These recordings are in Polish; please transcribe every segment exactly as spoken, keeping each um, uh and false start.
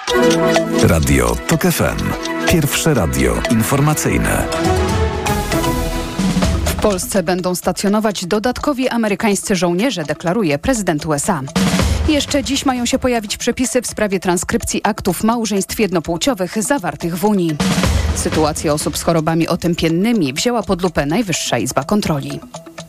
Radio TOK F M. Pierwsze radio informacyjne. W Polsce będą stacjonować dodatkowi amerykańscy żołnierze, deklaruje prezydent U S A. Jeszcze dziś mają się pojawić przepisy w sprawie transkrypcji aktów małżeństw jednopłciowych zawartych w Unii. Sytuację osób z chorobami otępiennymi wzięła pod lupę Najwyższa Izba Kontroli.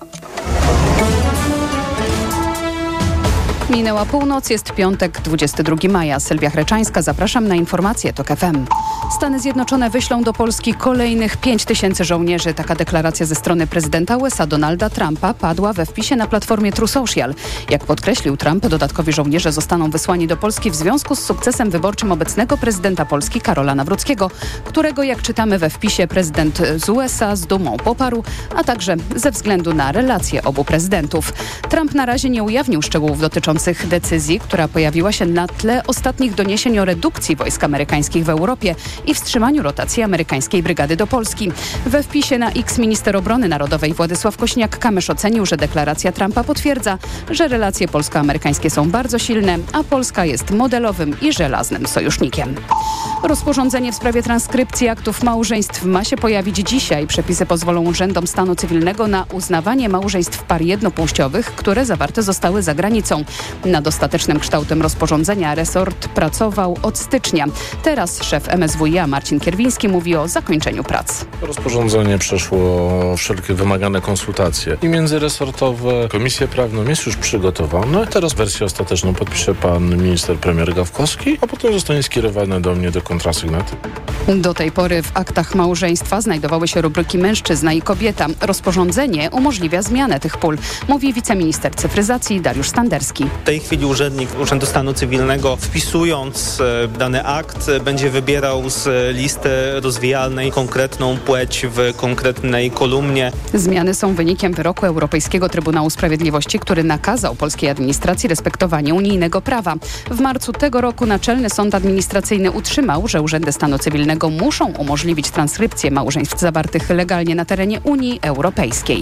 Minęła północ, jest piątek, dwudziestego drugiego maja. Sylwia Chreczańska, zapraszam na informacje TOK F M. Stany Zjednoczone wyślą do Polski kolejnych pięć tysięcy żołnierzy. Taka deklaracja ze strony prezydenta U S A Donalda Trumpa padła we wpisie na platformie True Social. Jak podkreślił Trump, dodatkowi żołnierze zostaną wysłani do Polski w związku z sukcesem wyborczym obecnego prezydenta Polski Karola Nawrockiego, którego, jak czytamy we wpisie, prezydent z U S A z dumą poparł, a także ze względu na relacje obu prezydentów. Trump na razie nie ujawnił szczegółów dotyczących decyzji, która pojawiła się na tle ostatnich doniesień o redukcji wojsk amerykańskich w Europie i wstrzymaniu rotacji amerykańskiej brygady do Polski. We wpisie na X minister obrony narodowej Władysław Kośniak-Kamysz ocenił, że deklaracja Trumpa potwierdza, że relacje polsko-amerykańskie są bardzo silne, a Polska jest modelowym i żelaznym sojusznikiem. Rozporządzenie w sprawie transkrypcji aktów małżeństw ma się pojawić dzisiaj. Przepisy pozwolą urzędom stanu cywilnego na uznawanie małżeństw par jednopłciowych, które zawarte zostały za granicą. Nad ostatecznym kształtem rozporządzenia resort pracował od stycznia. Teraz szef M S W i A Marcin Kierwiński mówi o zakończeniu prac. Rozporządzenie przeszło wszelkie wymagane konsultacje i międzyresortowe. Komisję prawną jest już przygotowana. Teraz wersję ostateczną podpisze pan minister premier Gawkowski, a potem zostanie skierowane do mnie do kontrasygnaty. Do tej pory w aktach małżeństwa znajdowały się rubryki mężczyzna i kobieta. Rozporządzenie umożliwia zmianę tych pól, mówi wiceminister cyfryzacji Dariusz Standerski. W tej chwili urzędnik Urzędu Stanu Cywilnego, wpisując dany akt, będzie wybierał z listy rozwijalnej konkretną płeć w konkretnej kolumnie. Zmiany są wynikiem wyroku Europejskiego Trybunału Sprawiedliwości, który nakazał polskiej administracji respektowanie unijnego prawa. W marcu tego roku Naczelny Sąd Administracyjny utrzymał, że urzędy stanu cywilnego muszą umożliwić transkrypcję małżeństw zawartych legalnie na terenie Unii Europejskiej.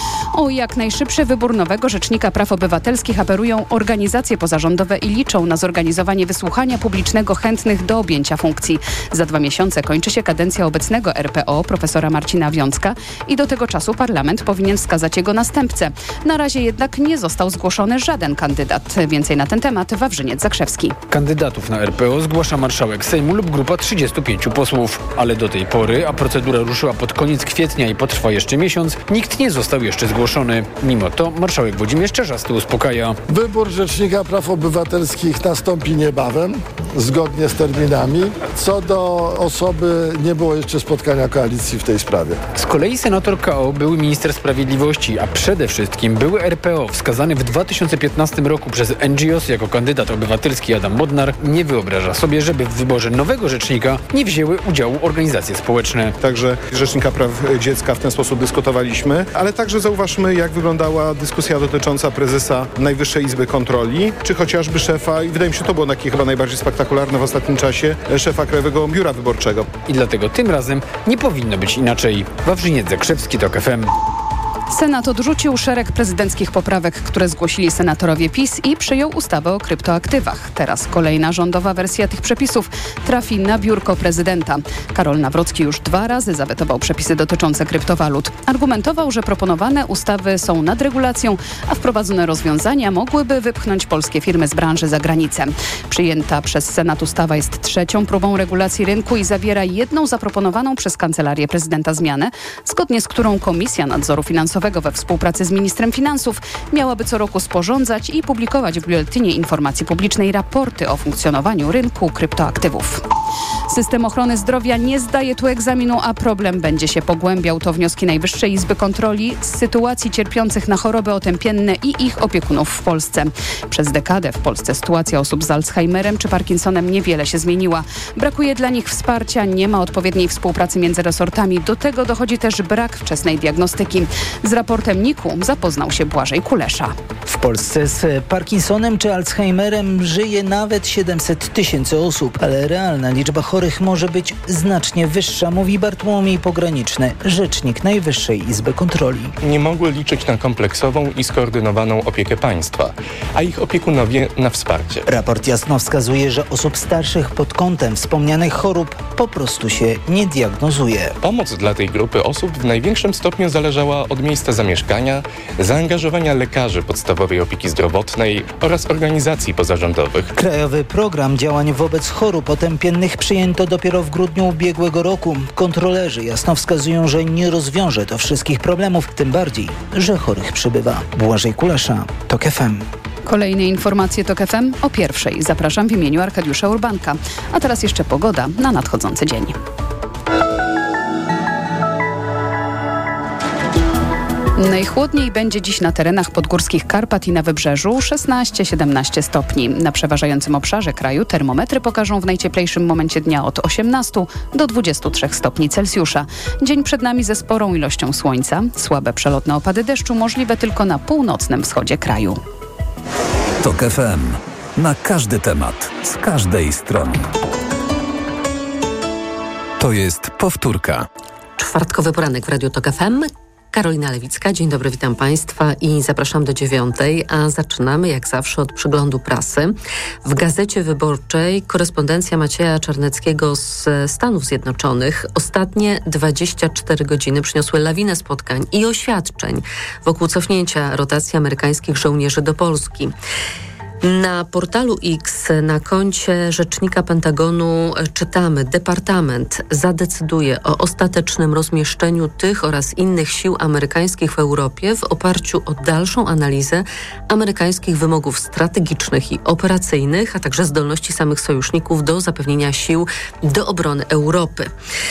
O jak najszybszy wybór nowego Rzecznika Praw Obywatelskich apelują organizacje pozarządowe i liczą na zorganizowanie wysłuchania publicznego chętnych do objęcia funkcji. Za dwa miesiące kończy się kadencja obecnego R P O, profesora Marcina Wiącka, i do tego czasu parlament powinien wskazać jego następcę. Na razie jednak nie został zgłoszony żaden kandydat. Więcej na ten temat Wawrzyniec Zakrzewski. Kandydatów na R P O zgłasza marszałek Sejmu lub grupa trzydziestu pięciu posłów. Ale do tej pory, a procedura ruszyła pod koniec kwietnia i potrwa jeszcze miesiąc, nikt nie został jeszcze zgłoszony. Mimo to marszałek Włodzimierz Czarzasty uspokaja. Wybór Rzecznika Praw Obywatelskich nastąpi niebawem, zgodnie z terminami. Co do osoby, nie było jeszcze spotkania koalicji w tej sprawie. Z kolei senator K O, były minister sprawiedliwości, a przede wszystkim były R P O, wskazany w dwa tysiące piętnastym roku przez N G O S jako kandydat obywatelski Adam Bodnar, nie wyobraża sobie, żeby w wyborze nowego rzecznika nie wzięły udziału organizacje społeczne. Także Rzecznika Praw Dziecka w ten sposób dyskutowaliśmy, ale także zauważmy, jak wyglądała dyskusja dotycząca prezesa Najwyższej Izby Kontroli, czy chociażby szefa, i wydaje mi się, to było takie chyba najbardziej spektakularne w ostatnim czasie, szefa Krajowego Biura Wyborczego. I dlatego tym razem nie powinno być inaczej. Wawrzyniec Zakrzewski, TOK F M. Senat odrzucił szereg prezydenckich poprawek, które zgłosili senatorowie PiS i przyjął ustawę o kryptoaktywach. Teraz kolejna rządowa wersja tych przepisów trafi na biurko prezydenta. Karol Nawrocki już dwa razy zawetował przepisy dotyczące kryptowalut. Argumentował, że proponowane ustawy są nadregulacją, a wprowadzone rozwiązania mogłyby wypchnąć polskie firmy z branży za granicę. Przyjęta przez Senat ustawa jest trzecią próbą regulacji rynku i zawiera jedną zaproponowaną przez Kancelarię Prezydenta zmianę, zgodnie z którą Komisja Nadzoru Finansowego we współpracy z ministrem finansów miałaby co roku sporządzać i publikować w Biuletynie Informacji Publicznej raporty o funkcjonowaniu rynku kryptoaktywów. System ochrony zdrowia nie zdaje tu egzaminu, a problem będzie się pogłębiał. To wnioski Najwyższej Izby Kontroli z sytuacji cierpiących na choroby otępienne i ich opiekunów w Polsce. Przez dekadę w Polsce sytuacja osób z Alzheimerem czy Parkinsonem niewiele się zmieniła. Brakuje dla nich wsparcia, nie ma odpowiedniej współpracy między resortami. Do tego dochodzi też brak wczesnej diagnostyki. Z raportem N I K U zapoznał się Błażej Kulesza. W Polsce z Parkinsonem czy Alzheimerem żyje nawet siedemset tysięcy osób, ale realna liczba chorych chorych może być znacznie wyższa, mówi Bartłomiej Pograniczny, rzecznik Najwyższej Izby Kontroli. Nie mogły liczyć na kompleksową i skoordynowaną opiekę państwa, a ich opiekunowie na wsparcie. Raport jasno wskazuje, że osób starszych pod kątem wspomnianych chorób po prostu się nie diagnozuje. Pomoc dla tej grupy osób w największym stopniu zależała od miejsca zamieszkania, zaangażowania lekarzy podstawowej opieki zdrowotnej oraz organizacji pozarządowych. Krajowy program działań wobec chorób otępiennych przyjęto dopiero w grudniu ubiegłego roku. Kontrolerzy jasno wskazują, że nie rozwiąże to wszystkich problemów, tym bardziej, że chorych przybywa. Błażej Kulasza, TOK F M. Kolejne informacje TOK F M o pierwszej. Zapraszam w imieniu Arkadiusza Urbanka. A teraz jeszcze pogoda na nadchodzący dzień. Najchłodniej będzie dziś na terenach podgórskich Karpat i na Wybrzeżu szesnaście siedemnaście stopni. Na przeważającym obszarze kraju termometry pokażą w najcieplejszym momencie dnia od osiemnastu do dwudziestu trzech stopni Celsjusza. Dzień przed nami ze sporą ilością słońca. Słabe przelotne opady deszczu możliwe tylko na północnym wschodzie kraju. TOK F M. Na każdy temat, z każdej strony. To jest powtórka. Czwartkowy poranek w Radiu TOK F M. Karolina Lewicka, dzień dobry, witam Państwa i zapraszam do dziewiątej, a zaczynamy jak zawsze od przeglądu prasy. W Gazecie Wyborczej korespondencja Macieja Czarneckiego z Stanów Zjednoczonych. Ostatnie dwadzieścia cztery godziny przyniosły lawinę spotkań i oświadczeń wokół cofnięcia rotacji amerykańskich żołnierzy do Polski. Na portalu X, na koncie rzecznika Pentagonu czytamy: Departament zadecyduje o ostatecznym rozmieszczeniu tych oraz innych sił amerykańskich w Europie w oparciu o dalszą analizę amerykańskich wymogów strategicznych i operacyjnych, a także zdolności samych sojuszników do zapewnienia sił do obrony Europy.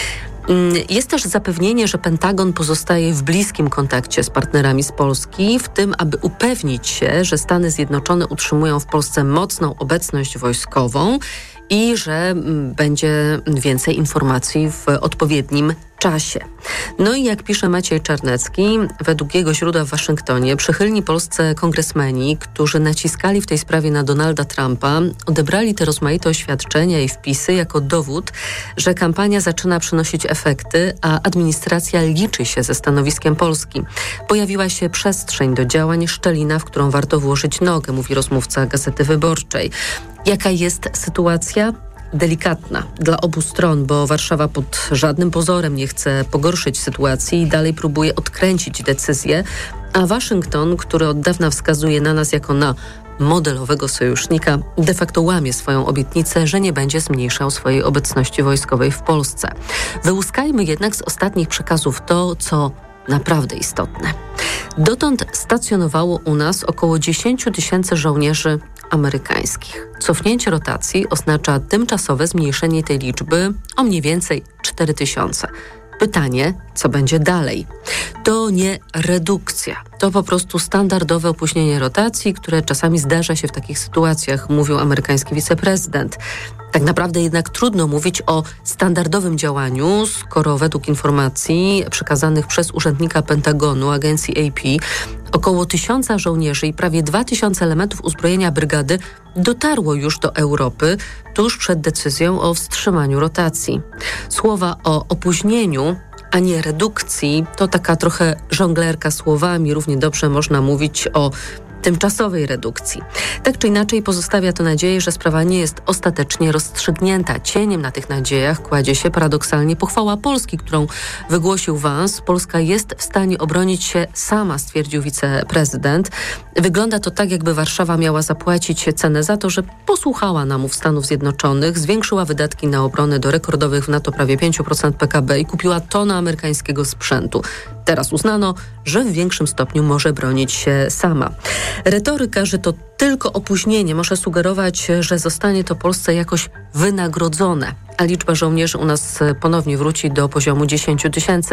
Jest też zapewnienie, że Pentagon pozostaje w bliskim kontakcie z partnerami z Polski, w tym aby upewnić się, że Stany Zjednoczone utrzymują w Polsce mocną obecność wojskową i że będzie więcej informacji w odpowiednim czasie. No i jak pisze Maciej Czarnecki, według jego źródła w Waszyngtonie przychylni polscy kongresmeni, którzy naciskali w tej sprawie na Donalda Trumpa, odebrali te rozmaite oświadczenia i wpisy jako dowód, że kampania zaczyna przynosić efekty, a administracja liczy się ze stanowiskiem Polski. Pojawiła się przestrzeń do działań, szczelina, w którą warto włożyć nogę, mówi rozmówca Gazety Wyborczej. Jaka jest sytuacja? Delikatna dla obu stron, bo Warszawa pod żadnym pozorem nie chce pogorszyć sytuacji i dalej próbuje odkręcić decyzję, a Waszyngton, który od dawna wskazuje na nas jako na modelowego sojusznika, de facto łamie swoją obietnicę, że nie będzie zmniejszał swojej obecności wojskowej w Polsce. Wyłuskajmy jednak z ostatnich przekazów to, co naprawdę istotne. Dotąd stacjonowało u nas około dziesięć tysięcy żołnierzy amerykańskich. Cofnięcie rotacji oznacza tymczasowe zmniejszenie tej liczby o mniej więcej cztery tysiące. Pytanie, co będzie dalej? To nie redukcja. To po prostu standardowe opóźnienie rotacji, które czasami zdarza się w takich sytuacjach, mówił amerykański wiceprezydent. Tak naprawdę jednak trudno mówić o standardowym działaniu, skoro według informacji przekazanych przez urzędnika Pentagonu, agencji A P, około tysiąca żołnierzy i prawie dwa tysiące elementów uzbrojenia brygady dotarło już do Europy tuż przed decyzją o wstrzymaniu rotacji. Słowa o opóźnieniu, a nie redukcji, to taka trochę żonglerka słowami. Równie dobrze można mówić o tymczasowej redukcji. Tak czy inaczej pozostawia to nadzieję, że sprawa nie jest ostatecznie rozstrzygnięta. Cieniem na tych nadziejach kładzie się paradoksalnie pochwała Polski, którą wygłosił Vance. Polska jest w stanie obronić się sama, stwierdził wiceprezydent. Wygląda to tak, jakby Warszawa miała zapłacić cenę za to, że posłuchała namów Stanów Zjednoczonych, zwiększyła wydatki na obronę do rekordowych w NATO prawie pięć procent P K B i kupiła tonę amerykańskiego sprzętu. Teraz uznano, że w większym stopniu może bronić się sama. Retoryka, że to tylko opóźnienie, może sugerować, że zostanie to Polsce jakoś wynagrodzone, a liczba żołnierzy u nas ponownie wróci do poziomu dziesięć tysięcy.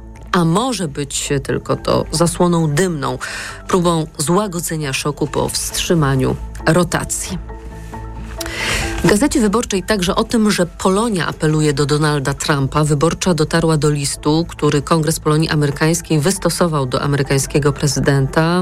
A może być tylko to zasłoną dymną, próbą złagodzenia szoku po wstrzymaniu rotacji. W Gazecie Wyborczej także o tym, że Polonia apeluje do Donalda Trumpa. Wyborcza dotarła do listu, który Kongres Polonii Amerykańskiej wystosował do amerykańskiego prezydenta.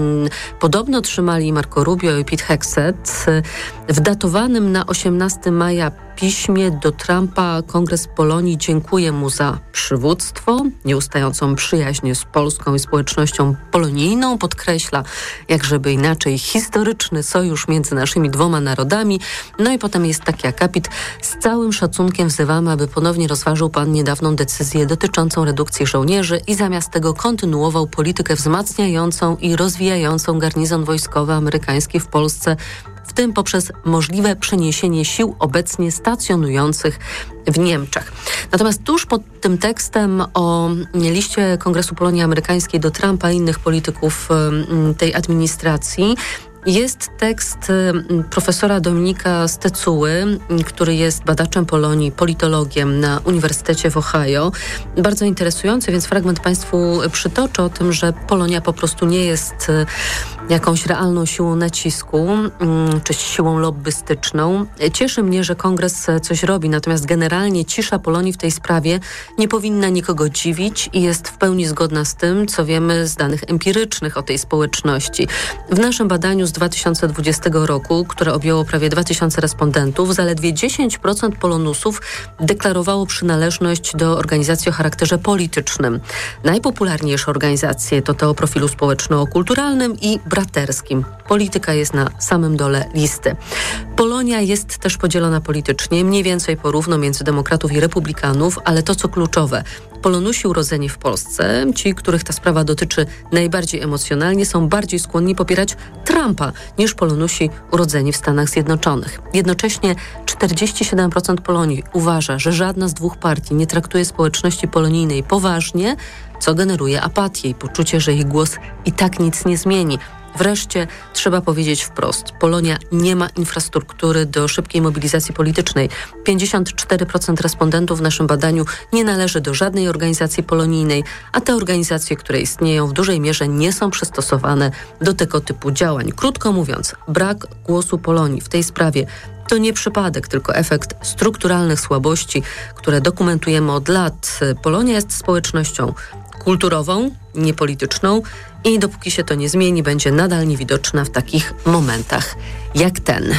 Podobno otrzymali Marco Rubio i Pete Hegseth. W datowanym na osiemnastego maja piśmie do Trumpa Kongres Polonii dziękuje mu za przywództwo, nieustającą przyjaźń z Polską i społecznością polonijną. Podkreśla, jak żeby inaczej, historyczny sojusz między naszymi dwoma narodami. No i potem jest taki akapit. Z całym szacunkiem wzywamy, aby ponownie rozważył pan niedawną decyzję dotyczącą redukcji żołnierzy i zamiast tego kontynuował politykę wzmacniającą i rozwijającą garnizon wojskowy amerykański w Polsce, w tym poprzez możliwe przeniesienie sił obecnie stacjonujących w Niemczech. Natomiast tuż pod tym tekstem o liście Kongresu Polonii Amerykańskiej do Trumpa i innych polityków tej administracji jest tekst profesora Dominika Stecuły, który jest badaczem Polonii, politologiem na Uniwersytecie w Ohio. Bardzo interesujący, więc fragment Państwu przytoczę o tym, że Polonia po prostu nie jest jakąś realną siłą nacisku czy siłą lobbystyczną. Cieszy mnie, że Kongres coś robi, natomiast generalnie cisza Polonii w tej sprawie nie powinna nikogo dziwić i jest w pełni zgodna z tym, co wiemy z danych empirycznych o tej społeczności. W naszym badaniu z dwa tysiące dwudziestego roku, które objęło prawie dwa tysiące respondentów, zaledwie dziesięć procent Polonusów deklarowało przynależność do organizacji o charakterze politycznym. Najpopularniejsze organizacje to te o profilu społeczno-kulturalnym i braterskim. Polityka jest na samym dole listy. Polonia jest też podzielona politycznie, mniej więcej porówno między demokratów i republikanów, ale to co kluczowe, Polonusi urodzeni w Polsce, ci, których ta sprawa dotyczy najbardziej emocjonalnie, są bardziej skłonni popierać Trumpa niż Polonusi urodzeni w Stanach Zjednoczonych. Jednocześnie czterdzieści siedem procent Polonii uważa, że żadna z dwóch partii nie traktuje społeczności polonijnej poważnie, co generuje apatię i poczucie, że ich głos i tak nic nie zmieni. Wreszcie trzeba powiedzieć wprost, Polonia nie ma infrastruktury do szybkiej mobilizacji politycznej. pięćdziesiąt cztery procent respondentów w naszym badaniu nie należy do żadnej organizacji polonijnej, a te organizacje, które istnieją, w dużej mierze nie są przystosowane do tego typu działań. Krótko mówiąc, brak głosu Polonii w tej sprawie to nie przypadek, tylko efekt strukturalnych słabości, które dokumentujemy od lat. Polonia jest społecznością kulturową, niepolityczną i dopóki się to nie zmieni, będzie nadal niewidoczna w takich momentach jak ten.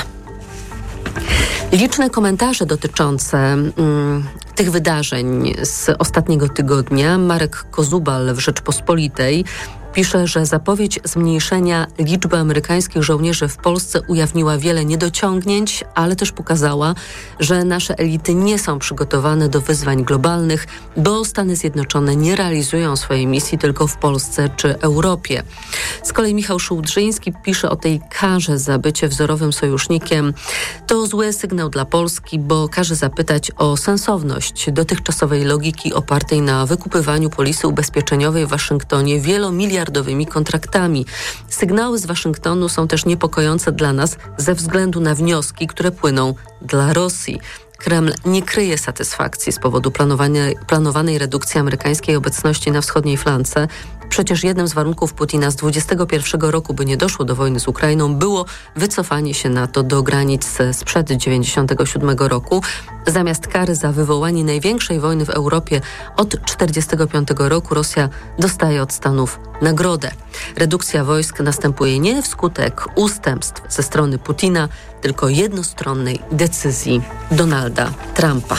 Liczne komentarze dotyczące mm, tych wydarzeń z ostatniego tygodnia. Marek Kozubal w Rzeczpospolitej pisze, że zapowiedź zmniejszenia liczby amerykańskich żołnierzy w Polsce ujawniła wiele niedociągnięć, ale też pokazała, że nasze elity nie są przygotowane do wyzwań globalnych, bo Stany Zjednoczone nie realizują swojej misji tylko w Polsce czy Europie. Z kolei Michał Szułdrzyński pisze o tej karze za bycie wzorowym sojusznikiem. To zły sygnał dla Polski, bo każe zapytać o sensowność dotychczasowej logiki opartej na wykupywaniu polisy ubezpieczeniowej w Waszyngtonie wielomiliardowymi kontraktami. Sygnały z Waszyngtonu są też niepokojące dla nas ze względu na wnioski, które płyną dla Rosji. Kreml nie kryje satysfakcji z powodu planowanej, planowanej redukcji amerykańskiej obecności na wschodniej flance. Przecież jednym z warunków Putina z dwudziestego pierwszego roku, by nie doszło do wojny z Ukrainą, było wycofanie się NATO do granic sprzed dziewięćdziesiątego siódmego roku. Zamiast kary za wywołanie największej wojny w Europie od czterdziestego piątego roku Rosja dostaje od Stanów nagrodę. Redukcja wojsk następuje nie wskutek ustępstw ze strony Putina, tylko jednostronnej decyzji Donalda Trumpa.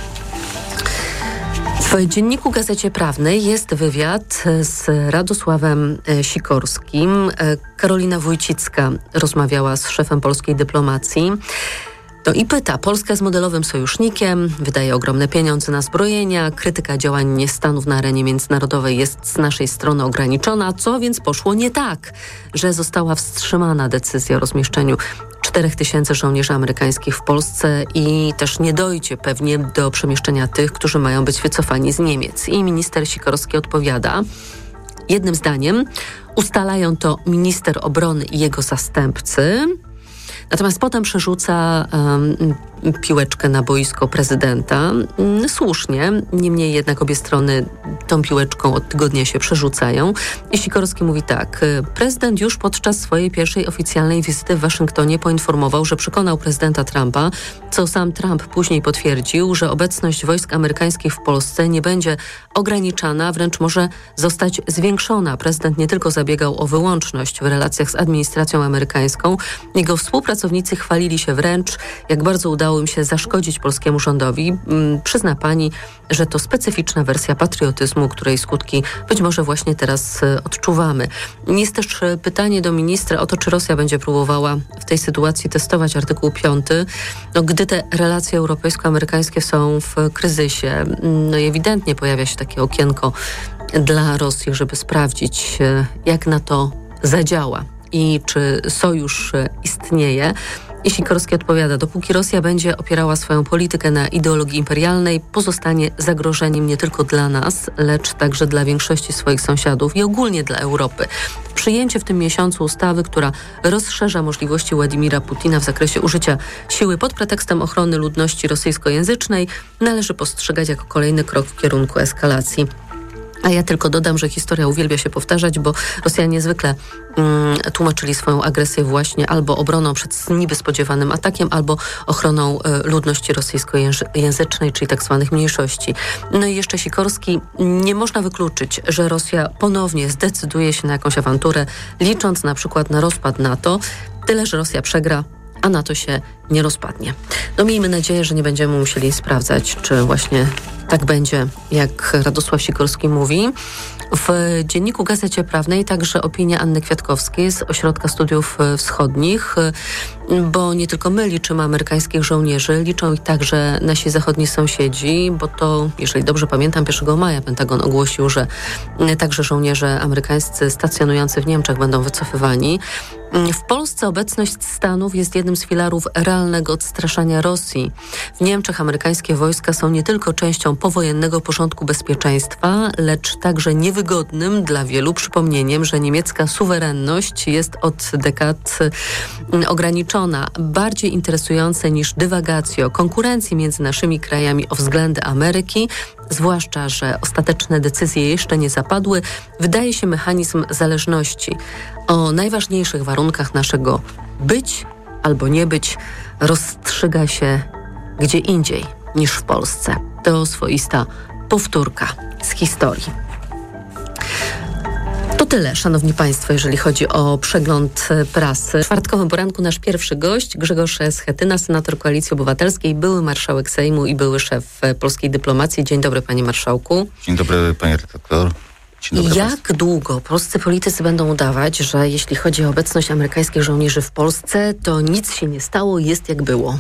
W Dzienniku Gazecie Prawnej jest wywiad z Radosławem Sikorskim. Karolina Wójcicka rozmawiała z szefem polskiej dyplomacji. No i pyta, Polska jest modelowym sojusznikiem, wydaje ogromne pieniądze na zbrojenia, krytyka działań Stanów na arenie międzynarodowej jest z naszej strony ograniczona, co więc poszło nie tak, że została wstrzymana decyzja o rozmieszczeniu czterech tysięcy żołnierzy amerykańskich w Polsce i też nie dojdzie pewnie do przemieszczenia tych, którzy mają być wycofani z Niemiec. I minister Sikorski odpowiada jednym zdaniem, ustalają to minister obrony i jego zastępcy. Natomiast potem przerzuca um, piłeczkę na boisko prezydenta. Słusznie, niemniej jednak obie strony tą piłeczką od tygodnia się przerzucają. I Sikorski mówi tak. Prezydent już podczas swojej pierwszej oficjalnej wizyty w Waszyngtonie poinformował, że przekonał prezydenta Trumpa, co sam Trump później potwierdził, że obecność wojsk amerykańskich w Polsce nie będzie ograniczana, wręcz może zostać zwiększona. Prezydent nie tylko zabiegał o wyłączność w relacjach z administracją amerykańską. Jego współpracownicy chwalili się wręcz, jak bardzo udało im się zaszkodzić polskiemu rządowi. Przyzna pani, że to specyficzna wersja patriotyzmu, której skutki być może właśnie teraz odczuwamy. Jest też pytanie do ministra o to, czy Rosja będzie próbowała w tej sytuacji testować artykuł piąty, no, gdy te relacje europejsko-amerykańskie są w kryzysie. No i ewidentnie pojawia się takie okienko dla Rosji, żeby sprawdzić, jak na to zadziała i czy sojusz istnieje. I Sikorski odpowiada, dopóki Rosja będzie opierała swoją politykę na ideologii imperialnej, pozostanie zagrożeniem nie tylko dla nas, lecz także dla większości swoich sąsiadów i ogólnie dla Europy. Przyjęcie w tym miesiącu ustawy, która rozszerza możliwości Władimira Putina w zakresie użycia siły pod pretekstem ochrony ludności rosyjskojęzycznej, należy postrzegać jako kolejny krok w kierunku eskalacji. A ja tylko dodam, że historia uwielbia się powtarzać, bo Rosjanie zwykle mm, tłumaczyli swoją agresję właśnie albo obroną przed niby spodziewanym atakiem, albo ochroną y, ludności rosyjskojęzycznej, czyli tak zwanych mniejszości. No i jeszcze Sikorski, nie można wykluczyć, że Rosja ponownie zdecyduje się na jakąś awanturę, licząc na przykład na rozpad NATO, tyle że Rosja przegra, a NATO się nie rozpadnie. No miejmy nadzieję, że nie będziemy musieli sprawdzać, czy właśnie tak będzie, jak Radosław Sikorski mówi. W Dzienniku Gazecie Prawnej także opinia Anny Kwiatkowskiej z Ośrodka Studiów Wschodnich, bo nie tylko my liczymy amerykańskich żołnierzy, liczą ich także nasi zachodni sąsiedzi, bo to, jeżeli dobrze pamiętam, pierwszego maja Pentagon ogłosił, że także żołnierze amerykańscy stacjonujący w Niemczech będą wycofywani. W Polsce obecność Stanów jest jednym z filarów realnego odstraszania Rosji. W Niemczech amerykańskie wojska są nie tylko częścią powojennego porządku bezpieczeństwa, lecz także niewygodnym dla wielu przypomnieniem, że niemiecka suwerenność jest od dekad ograniczona. Bardziej interesujące niż dywagacje o konkurencji między naszymi krajami o względy Ameryki, zwłaszcza że ostateczne decyzje jeszcze nie zapadły, wydaje się mechanizm zależności. O najważniejszych warunkach naszego być albo nie być rozstrzyga się gdzie indziej niż w Polsce. To swoista powtórka z historii. To tyle, szanowni państwo, jeżeli chodzi o przegląd prasy. W czwartkowym poranku nasz pierwszy gość, Grzegorz Schetyna, senator Koalicji Obywatelskiej, były marszałek Sejmu i były szef polskiej dyplomacji. Dzień dobry, panie marszałku. Dzień dobry, panie redaktor. Dzień dobry. Jak państwu. długo polscy politycy będą udawać, że jeśli chodzi o obecność amerykańskich żołnierzy w Polsce, to nic się nie stało, jest jak było?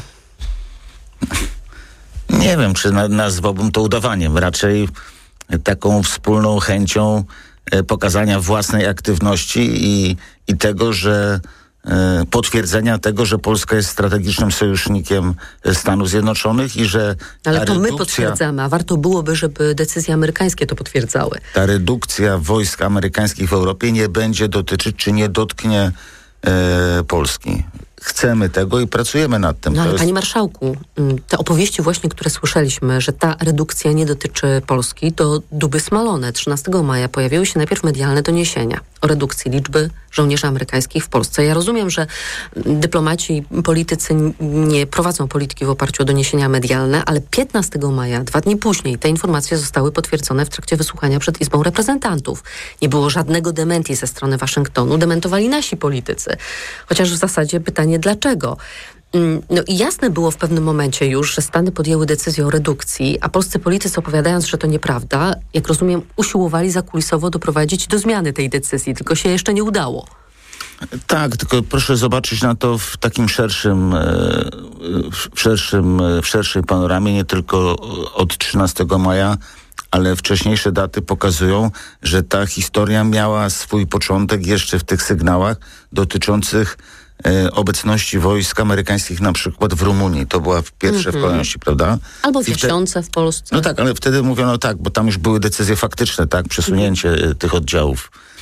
Nie wiem, czy na, nazwałbym to udawaniem. Raczej taką wspólną chęcią e, pokazania własnej aktywności i, i tego, że e, potwierdzenia tego, że Polska jest strategicznym sojusznikiem Stanów Zjednoczonych i że Ale to redukcja, my potwierdzamy, a warto byłoby, żeby decyzje amerykańskie to potwierdzały. Ta redukcja wojsk amerykańskich w Europie nie będzie dotyczyć, czy nie dotknie e, Polski. Chcemy tego i pracujemy nad tym. No To ale jest... panie marszałku, te opowieści właśnie, które słyszeliśmy, że ta redukcja nie dotyczy Polski, to duby smalone. trzynastego maja pojawiły się najpierw medialne doniesienia o redukcji liczby żołnierzy amerykańskich w Polsce. Ja rozumiem, że dyplomaci, politycy nie prowadzą polityki w oparciu o doniesienia medialne, ale piętnastego maja, dwa dni później, te informacje zostały potwierdzone w trakcie wysłuchania przed Izbą Reprezentantów. Nie było żadnego dementi ze strony Waszyngtonu, dementowali nasi politycy. Chociaż w zasadzie pytanie dlaczego? No i jasne było w pewnym momencie już, że Stany podjęły decyzję o redukcji, a polscy politycy, opowiadając, że to nieprawda, jak rozumiem, usiłowali zakulisowo doprowadzić do zmiany tej decyzji, tylko się jeszcze nie udało. Tak, tylko proszę zobaczyć na to w takim szerszym, w szerszym, w szerszej panoramie, nie tylko od trzynastego maja, ale wcześniejsze daty pokazują, że ta historia miała swój początek jeszcze w tych sygnałach dotyczących obecności wojsk amerykańskich na przykład w Rumunii. To była pierwsza mm-hmm. w kolejności, prawda? Albo w Jasionce w Polsce. No tak, ale wtedy mówiono tak, bo tam już były decyzje faktyczne, tak? Przesunięcie mm-hmm. tych oddziałów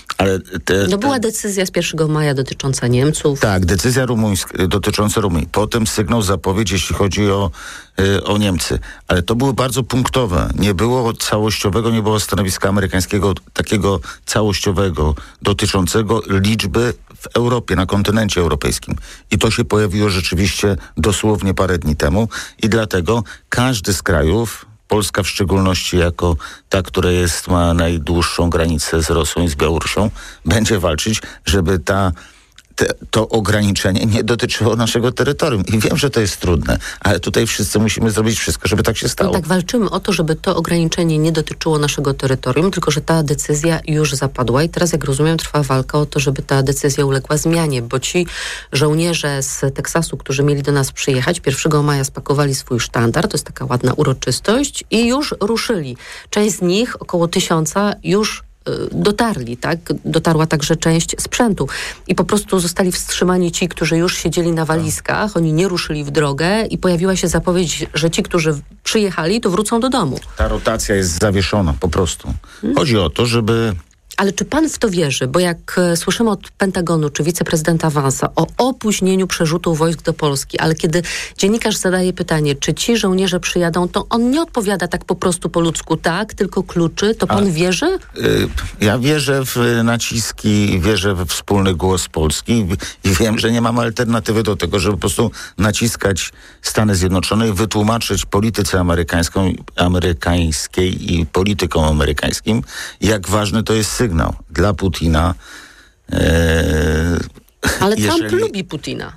Ale te, no była te... decyzja z pierwszego maja dotycząca Niemców. Tak, decyzja rumuńska, dotycząca Rumunii. Potem sygnał, zapowiedź, jeśli chodzi o, y, o Niemcy. Ale to były bardzo punktowe. Nie było całościowego, nie było stanowiska amerykańskiego takiego całościowego dotyczącego liczby w Europie, na kontynencie europejskim. I to się pojawiło rzeczywiście dosłownie parę dni temu. I dlatego każdy z krajów, Polska w szczególności jako ta, która jest, ma najdłuższą granicę z Rosją i z Białorusią, będzie walczyć, żeby ta, te, to ograniczenie nie dotyczyło naszego terytorium. I wiem, że to jest trudne, ale tutaj wszyscy musimy zrobić wszystko, żeby tak się stało. No tak, walczymy o to, żeby to ograniczenie nie dotyczyło naszego terytorium, tylko że ta decyzja już zapadła i teraz, jak rozumiem, trwa walka o to, żeby ta decyzja uległa zmianie, bo ci żołnierze z Teksasu, którzy mieli do nas przyjechać, pierwszego maja spakowali swój sztandar, to jest taka ładna uroczystość i już ruszyli. Część z nich, około tysiąca, już dotarli, tak? Dotarła także część sprzętu i po prostu zostali wstrzymani ci, którzy już siedzieli na walizkach, oni nie ruszyli w drogę i pojawiła się zapowiedź, że ci, którzy przyjechali, to wrócą do domu. Ta rotacja jest zawieszona po prostu. Chodzi o to, żeby... Ale czy pan w to wierzy? Bo jak e, słyszymy od Pentagonu czy wiceprezydenta Vance'a o opóźnieniu przerzutu wojsk do Polski, ale kiedy dziennikarz zadaje pytanie, czy ci żołnierze przyjadą, to on nie odpowiada tak po prostu po ludzku, tak, tylko kluczy. To pan A, wierzy? Y, ja wierzę w naciski, wierzę we wspólny głos Polski i, i wiem, że nie mamy alternatywy do tego, żeby po prostu naciskać Stany Zjednoczone i wytłumaczyć polityce amerykańską, amerykańskiej i politykom amerykańskim, jak ważny to jest sygnał dla Putina. E, Ale jeżeli... Trump lubi Putina.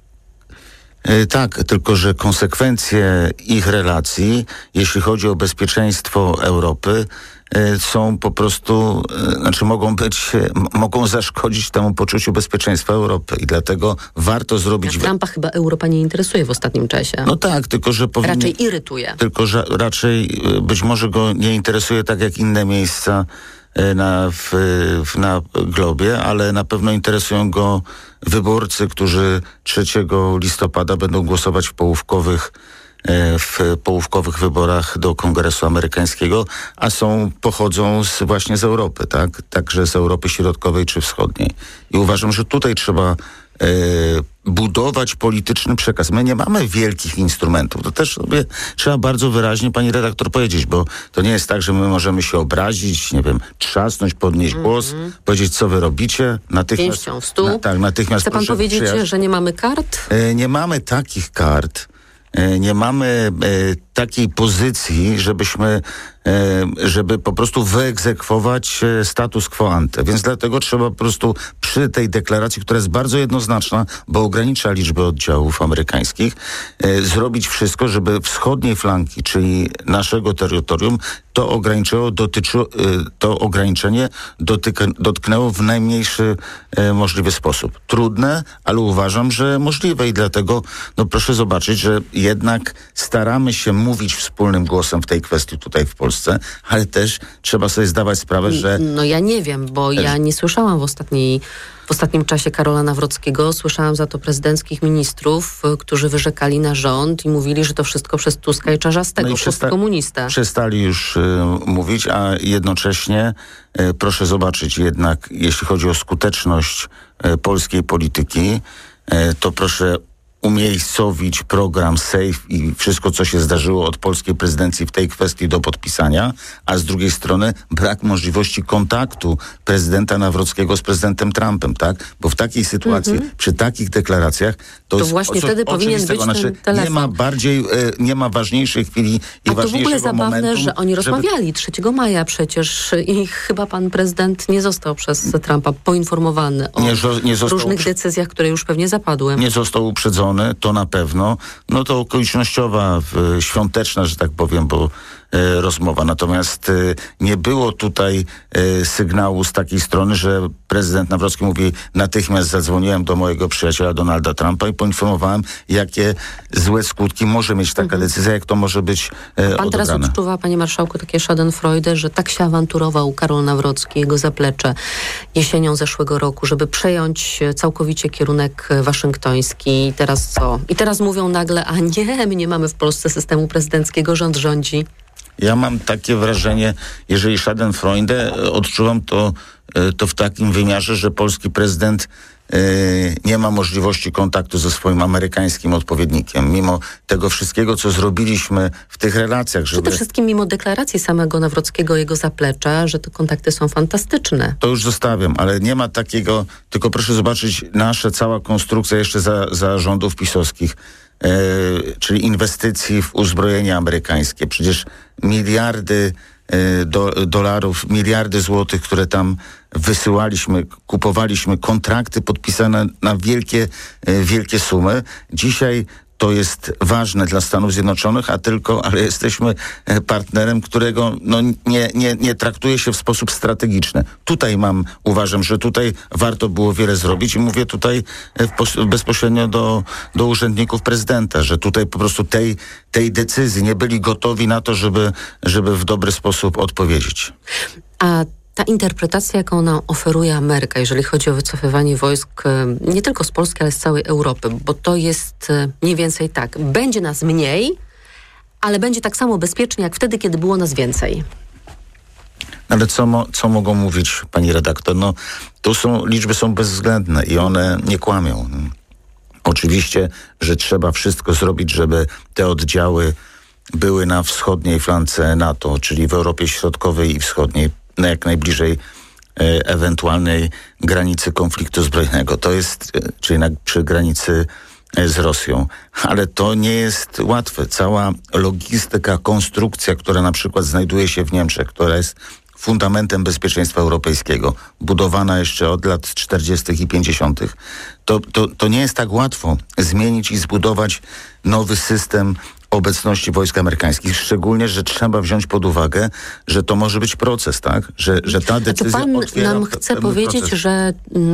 E, tak, tylko że konsekwencje ich relacji, jeśli chodzi o bezpieczeństwo Europy, e, są po prostu, e, znaczy mogą być, e, m- mogą zaszkodzić temu poczuciu bezpieczeństwa Europy i dlatego warto zrobić... A Trumpa chyba Europa nie interesuje w ostatnim czasie. No tak, tylko że powinien... Raczej irytuje. Tylko że raczej e, być może go nie interesuje tak jak inne miejsca Na, w, w, na globie, ale na pewno interesują go wyborcy, którzy trzeciego listopada będą głosować w połówkowych, w połówkowych wyborach do Kongresu Amerykańskiego, a są, pochodzą z, właśnie z Europy, tak? Także z Europy Środkowej czy Wschodniej. I uważam, że tutaj trzeba e, budować polityczny przekaz. My nie mamy wielkich instrumentów. To też sobie trzeba bardzo wyraźnie, pani redaktor, powiedzieć, bo to nie jest tak, że my możemy się obrazić, nie wiem, trzasnąć, podnieść mm-hmm. głos, powiedzieć, co wy robicie. Natychmiast, pięścią w stół. Na, tak, natychmiast Chce pan powiedzieć, przyjazd... że nie mamy kart? E, nie mamy takich kart. E, nie mamy e, takiej pozycji, żebyśmy żeby po prostu wyegzekwować status quo ante. Więc dlatego trzeba po prostu przy tej deklaracji, która jest bardzo jednoznaczna, bo ogranicza liczbę oddziałów amerykańskich, zrobić wszystko, żeby wschodniej flanki, czyli naszego terytorium, to ograniczyło, dotyczy, to ograniczenie dotyka, dotknęło w najmniejszy e, możliwy sposób. Trudne, ale uważam, że możliwe i dlatego no proszę zobaczyć, że jednak staramy się mówić wspólnym głosem w tej kwestii tutaj w Polsce, ale też trzeba sobie zdawać sprawę, że... No ja nie wiem, bo ja nie słyszałam w ostatniej W ostatnim czasie Karola Nawrockiego, słyszałam za to prezydenckich ministrów, którzy wyrzekali na rząd i mówili, że to wszystko przez Tuska i Czarzastego, no postkomunista. Przestali już y, mówić, a jednocześnie y, proszę zobaczyć jednak, jeśli chodzi o skuteczność y, polskiej polityki, y, to proszę umiejscowić program SAFE i wszystko, co się zdarzyło od polskiej prezydencji w tej kwestii do podpisania, a z drugiej strony brak możliwości kontaktu prezydenta Nawrockiego z prezydentem Trumpem, tak? Bo w takiej sytuacji, mm-hmm. przy takich deklaracjach, to, to jest właśnie o, wtedy powinien być znaczy, ten telefon. Nie ma bardziej, e, nie ma ważniejszej chwili i a ważniejszego momentu. A to w ogóle zabawne, że oni żeby... rozmawiali trzeciego maja przecież i chyba pan prezydent nie został przez Trumpa poinformowany o nie, nie różnych decyzjach, które już pewnie zapadły. Nie został uprzedzony, to na pewno. No to okolicznościowa, y, świąteczna, że tak powiem, bo y, rozmowa. Natomiast y, nie było tutaj y, sygnału z takiej strony, że prezydent Nawrocki mówi, natychmiast zadzwoniłem do mojego przyjaciela Donalda Trumpa i poinformowałem, jakie złe skutki może mieć taka mhm. decyzja, jak to może być y, Pan odebrane. teraz odczuwa, panie marszałku, takie schadenfreude, że tak się awanturował Karol Nawrocki, jego zaplecze jesienią zeszłego roku, żeby przejąć całkowicie kierunek waszyngtoński. I teraz co? I teraz mówią nagle, a nie, my nie mamy w Polsce systemu prezydenckiego, rząd rządzi. Ja mam takie wrażenie, jeżeli Schadenfreude, odczuwam to, to w takim wymiarze, że polski prezydent nie ma możliwości kontaktu ze swoim amerykańskim odpowiednikiem, mimo tego wszystkiego, co zrobiliśmy w tych relacjach. Żeby... Przede wszystkim mimo deklaracji samego Nawrockiego, jego zaplecza, że te kontakty są fantastyczne. To już zostawiam, ale nie ma takiego, tylko proszę zobaczyć, nasza cała konstrukcja jeszcze za, za rządów pisowskich, e, czyli inwestycji w uzbrojenie amerykańskie. Przecież miliardy Do, dolarów, miliardy złotych, które tam wysyłaliśmy, kupowaliśmy, kontrakty podpisane na wielkie, wielkie sumy. Dzisiaj to jest ważne dla Stanów Zjednoczonych, a tylko, ale jesteśmy partnerem, którego no, nie, nie, nie traktuje się w sposób strategiczny. Tutaj mam, uważam, że tutaj warto było wiele zrobić i mówię tutaj w, bezpośrednio do, do urzędników prezydenta, że tutaj po prostu tej, tej decyzji nie byli gotowi na to, żeby, żeby w dobry sposób odpowiedzieć. A ta interpretacja, jaką nam oferuje Ameryka, jeżeli chodzi o wycofywanie wojsk nie tylko z Polski, ale z całej Europy, bo to jest mniej więcej tak. Będzie nas mniej, ale będzie tak samo bezpiecznie, jak wtedy, kiedy było nas więcej. Ale co, mo, co mogą mówić, pani redaktor? No, tu są, liczby są bezwzględne i one nie kłamią. Oczywiście, że trzeba wszystko zrobić, żeby te oddziały były na wschodniej flance NATO, czyli w Europie Środkowej i Wschodniej, jak najbliżej e, ewentualnej granicy konfliktu zbrojnego. To jest, e, czyli na, przy granicy e, z Rosją. Ale to nie jest łatwe. Cała logistyka, konstrukcja, która na przykład znajduje się w Niemczech, która jest fundamentem bezpieczeństwa europejskiego, budowana jeszcze od lat czterdziestych i pięćdziesiątych, to, to, to nie jest tak łatwo zmienić i zbudować nowy system obecności wojsk amerykańskich, szczególnie, że trzeba wziąć pod uwagę, że to może być proces, tak? Że, że ta decyzja pan otwiera nam chce pewny powiedzieć, proces. że,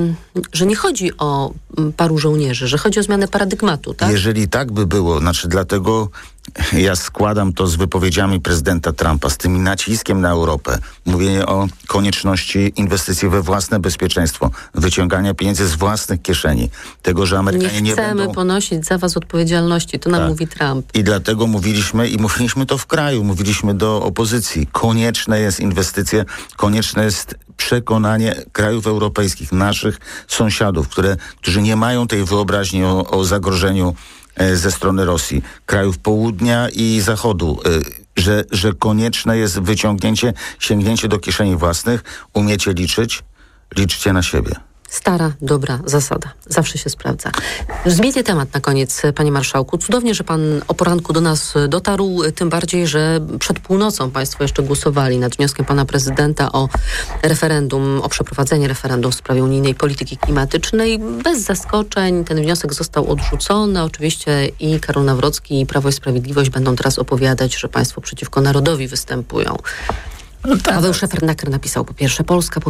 że nie chodzi o paru żołnierzy, że chodzi o zmianę paradygmatu, tak? Jeżeli tak by było, znaczy dlatego ja składam to z wypowiedziami prezydenta Trumpa, z tym naciskiem na Europę, mówienie o konieczności inwestycji we własne bezpieczeństwo, wyciągania pieniędzy z własnych kieszeni, tego, że Amerykanie nie, nie chcemy będą... ponosić za was odpowiedzialności, to nam tak. mówi Trump. I dlatego mówiliśmy, i mówiliśmy to w kraju, mówiliśmy do opozycji, konieczne jest inwestycje, konieczne jest przekonanie krajów europejskich, naszych sąsiadów, które, którzy nie mają tej wyobraźni o, o zagrożeniu ze strony Rosji, krajów południa i zachodu, że, że konieczne jest wyciągnięcie, sięgnięcie do kieszeni własnych, umiecie liczyć, liczcie na siebie. Stara, dobra zasada. Zawsze się sprawdza. Zmienię temat na koniec, panie marszałku. Cudownie, że pan o poranku do nas dotarł, tym bardziej, że przed północą państwo jeszcze głosowali nad wnioskiem pana prezydenta o referendum, o przeprowadzenie referendum w sprawie unijnej polityki klimatycznej. Bez zaskoczeń ten wniosek został odrzucony. Oczywiście i Karol Nawrocki, i Prawo i Sprawiedliwość będą teraz opowiadać, że państwo przeciwko narodowi występują. No tak. Paweł Szefernaker napisał po pierwsze Polska, po